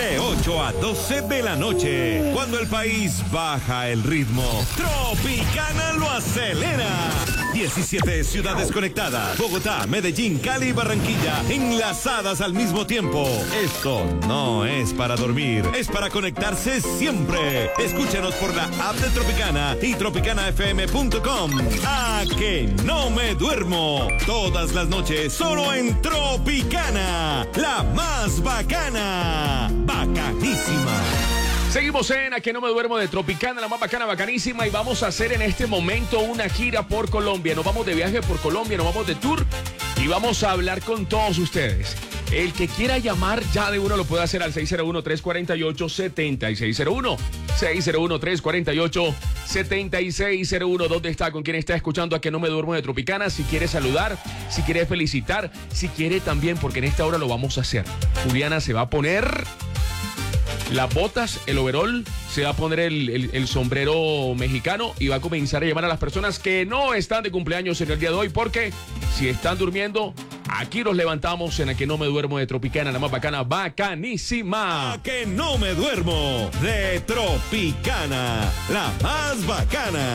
De 8 a 12 de la noche, cuando el país baja el ritmo, Tropicana lo acelera. 17 ciudades conectadas, Bogotá, Medellín, Cali y Barranquilla, enlazadas al mismo tiempo. Esto no es para dormir, es para conectarse siempre. Escúchanos por la app de Tropicana y tropicanafm.com. ¡A que no me duermo! Todas las noches, solo en Tropicana, la más bacana. Bacanísima. Seguimos en A que no me duermo de Tropicana, la más bacana, bacanísima, y vamos a hacer en este momento una gira por Colombia. Nos vamos de viaje por Colombia, nos vamos de tour y vamos a hablar con todos ustedes. El que quiera llamar ya de uno lo puede hacer al 601-348-7601. 601-348-7601. ¿Dónde está? ¿Con quién está escuchando A que no me duermo de Tropicana? Si quiere saludar, si quiere felicitar, si quiere también, porque en esta hora lo vamos a hacer. Juliana se va a poner las botas, el overol, se va a poner el sombrero mexicano y va a comenzar a llamar a las personas que no están de cumpleaños en el día de hoy, porque si están durmiendo, aquí los levantamos en A que no me duermo de Tropicana, la más bacana, bacanísima. A que no me duermo de Tropicana, la más bacana.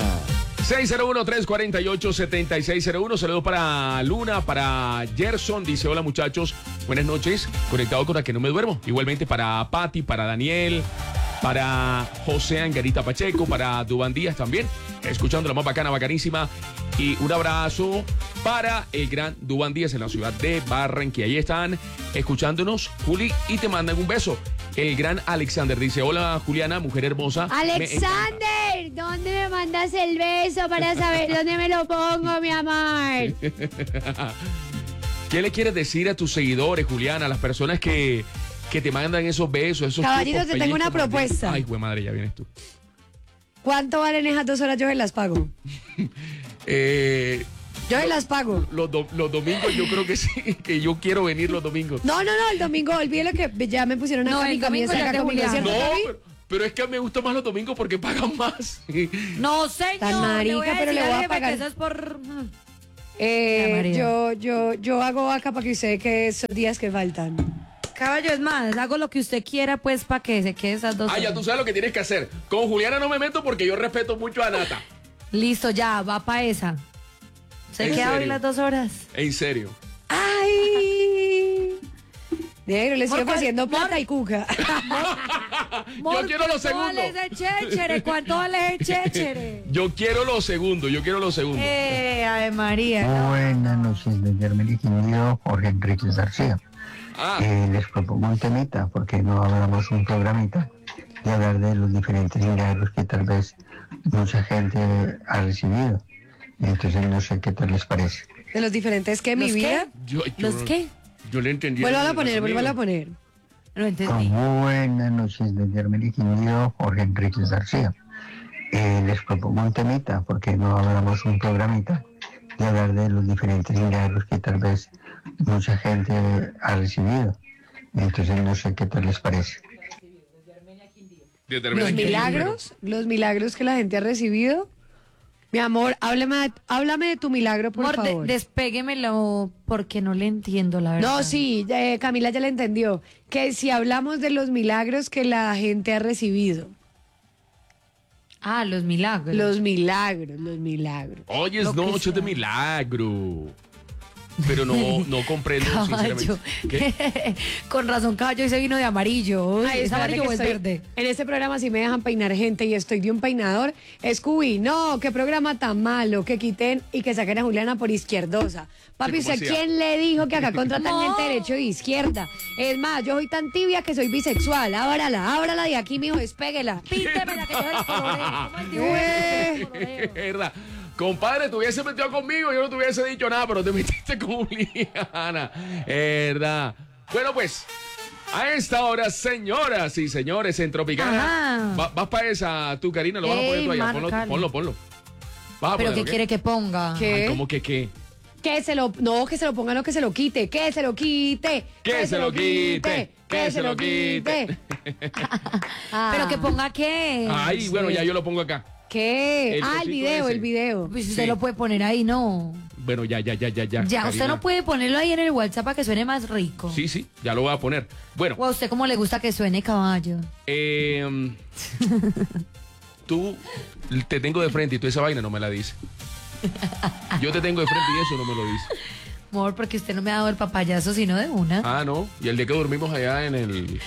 601-348-7601. Saludos para Luna, para Gerson. Dice, hola muchachos, buenas noches. Conectado con A que no me duermo. Igualmente para Patti, para Daniel, para José Angarita Pacheco, para Duván Díaz también. Escuchando la más bacana, bacanísima. Y un abrazo para el gran Duván Díaz en la ciudad de Barranquilla. Ahí están escuchándonos, Juli, y te mandan un beso. El gran Alexander dice, hola Juliana, mujer hermosa. Alexander, ¿dónde me mandas el beso para saber dónde me lo pongo, mi amor? ¿Qué le quieres decir a tus seguidores, Juliana, a las personas que te mandan esos besos, esos Caballitos, chupos, te tengo una pellizcos, propuesta. Ay, güey madre, ya vienes tú. ¿Cuánto valen esas 2 horas? Yo se las pago. Yo se las pago. Los domingos yo creo que sí, que yo quiero venir los domingos. No, el domingo, olvídelo que ya me pusieron No, acá el mi camisa domingo ya acá te conmigo, Julián. ¿cierto, No, Gaby? pero es que me gustan más los domingos porque pagan más. No, señor. Tan marica, pero le voy a pagar. Eso es por... Yo hago vaca para que usted quede esos días que faltan. Caballo, es más, hago lo que usted quiera, pues, para que se quede esas 2 horas. Ya tú sabes lo que tienes que hacer. Con Juliana no me meto porque yo respeto mucho a Nata. Listo, ya, va para esa. ¿Se ¿En queda serio? hoy las 2 horas? En serio. ¡Ay! Negro, le estoy ofreciendo plata y cuca. Yo quiero lo segundo. ¿Cuánto vale ese chéchere? ¿Cuánto vale ese chéchere? Yo quiero lo segundo. Ave María. ¿no? Buenas noches, de Germán Quindío, Jorge Enrique García. Les propongo un temita, porque no hablamos un programita y hablar de los diferentes milagros que tal vez mucha gente ha recibido. Entonces no sé qué tal les parece. De los diferentes que mi ¿Los vida. ¿Los qué? Yo le entendí. Vuelvan a poner. No entendí. Buenas noches, de Germán Quindío, Jorge Enrique García. Les propongo un temita, porque no hablamos un programita y hablar de los diferentes milagros que tal vez mucha gente ha recibido. Entonces no sé qué tal les parece. Los milagros que la gente ha recibido. Mi amor, háblame de tu milagro, por Amor, favor. Despéguemelo porque no le entiendo, la verdad. No, sí, Camila ya le entendió. Que si hablamos de los milagros que la gente ha recibido. Ah, los milagros. Los milagros. Hoy es Lo que noche de sea. milagro. Pero no comprendo, Caballo. sinceramente. ¿Qué? Con razón, caballo, ese vino de amarillo. Uy, Ay, ¿es espérate amarillo que o es estoy- verde? En este programa sí me dejan peinar gente y estoy de un peinador. Scooby, no, qué programa tan malo, que quiten y que saquen a Juliana por izquierdosa. Papi, ¿Cómo ¿usted hacía? quién le dijo que acá contratan No. gente derecho y izquierda? Es más, yo soy tan tibia que soy bisexual. Ábrala de aquí, mijo, despéguela. Píntemela que yo descoloreo. Como el dibujo, descoloreo. Verdad. Compadre, te hubiese metido conmigo, yo no te hubiese dicho nada, pero te metiste con Juliana. Verdad. Bueno, pues, a esta hora, señoras y señores, en Tropicana. Ajá. Vas para esa, tú, Karina, lo vas a poner tú allá. márcale. Ponlo. Vas a ¿Pero ponerlo, qué ¿ok? quiere que ponga? ¿Qué? Ay, ¿cómo que qué? Que se lo ponga, no que se lo quite, que se lo quite. Que se lo quite. ¿Pero que ponga qué? Ay, sí. bueno, ya yo lo pongo acá. ¿Qué? El El cosito video, ese. el video. Pues Sí. usted lo puede poner ahí, ¿no? Bueno, ya. Ya, usted Karina. no puede ponerlo ahí en el WhatsApp para que suene más rico. Sí, ya lo voy a poner. Bueno, O a usted cómo le gusta que suene, caballo. tú te tengo de frente y tú esa vaina no me la dices. Yo te tengo de frente y eso no me lo dices. Amor, porque usted no me ha dado el papayazo sino de una. Ah, no. Y el día que dormimos allá en el...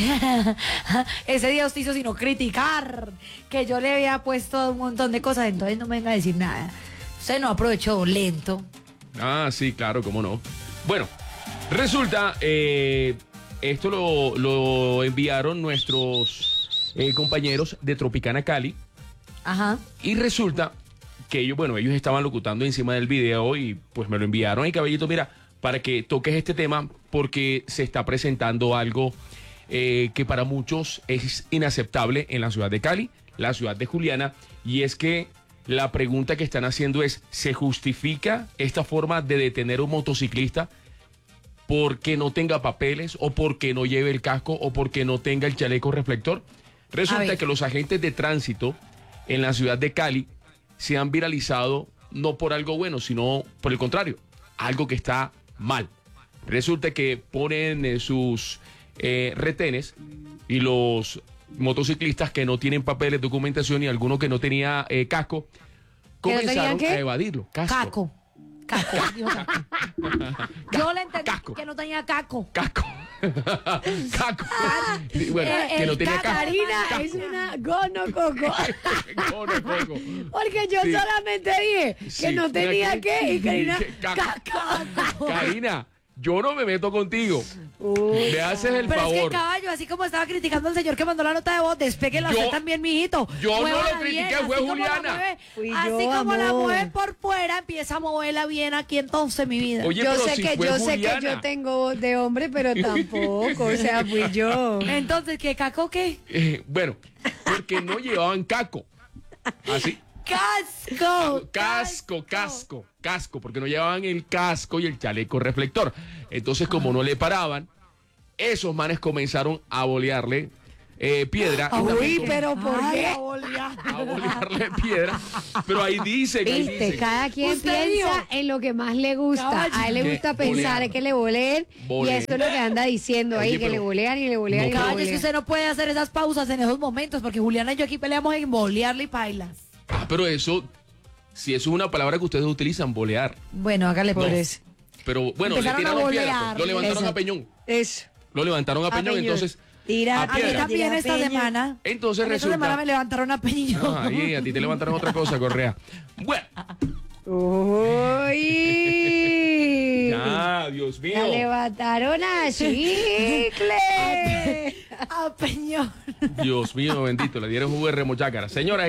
Ese día usted hizo sino criticar que yo le había puesto un montón de cosas, entonces no me venga a decir nada. Usted no aprovechó lento. Ah, sí, claro, cómo no. Bueno, resulta, esto lo enviaron nuestros compañeros de Tropicana Cali. Ajá. Y resulta que ellos estaban locutando encima del video y pues me lo enviaron. Y Caballito, mira, para que toques este tema porque se está presentando algo que para muchos es inaceptable en la ciudad de Cali, la ciudad de Juliana, y es que la pregunta que están haciendo es, ¿se justifica esta forma de detener a un motociclista porque no tenga papeles o porque no lleve el casco o porque no tenga el chaleco reflector? Resulta que los agentes de tránsito en la ciudad de Cali se han viralizado no por algo bueno, sino por el contrario, algo que está mal. Resulta que ponen sus retenes y los motociclistas que no tienen papeles, documentación y alguno que no tenía casco, comenzaron a evadirlo. Caco. Dijo caco. Yo le entendí Casco. que no tenía caco. Casco. Casco. Bueno, que no tenía casco. Karina es una gonococo. Coco. Porque yo Sí. solamente dije que Sí, no tenía una que y Karina. Caco. Karina, yo no me meto contigo. Me haces el Pero es favor. que caballo, así como estaba criticando al señor que mandó la nota de voz, despéguela Yo- usted también, mijito. yo no Muévala lo critiqué, bien, fue así como la Juliana. mueve- Fui así yo, como la amor. mueve por fuera, empieza a moverla bien aquí entonces, mi vida. Oye, Yo pero sé si que fue yo sé que Juliana. yo tengo voz de hombre, pero tampoco, o sea, fui yo. Entonces, ¿qué caco qué? Bueno, porque no llevaban caco. Así. Casco, porque no llevaban el casco y el chaleco reflector. Entonces, como no le paraban, esos manes comenzaron a bolearle piedra. y también Uy, pero ¿por qué? a bolearle piedra. Pero ahí dice que Viste, cada quien Usted piensa dijo. en lo que más le gusta. Caballo. A él le Que gusta pensar bolear. que le voleen y Bolear. eso es lo que anda diciendo Oye, ahí, que pero le bolean y le bolean no, y le Caballo, es que bolean. usted no puede hacer esas pausas en esos momentos, porque Juliana y yo aquí peleamos en bolearle y pailas. pero eso, si eso es una palabra que ustedes utilizan, bolear. Bueno, hágale Por por eso. Pero bueno, le Empezaron a tiraron piedra. Pues. bolear. Lo levantaron Eso. a Peñón. Eso. Lo levantaron a Peñón, Peñón. entonces. Tira, a A mí piedra. también esta Peña. semana. Entonces A mí esta resulta. semana me levantaron a Peño. Ahí, a ti te levantaron otra cosa, Correa. Bueno, Uy. ya, Dios mío. La levantaron a chicle. A Peñón. Dios mío, bendito, le dieron jugo de remochácara. Señora,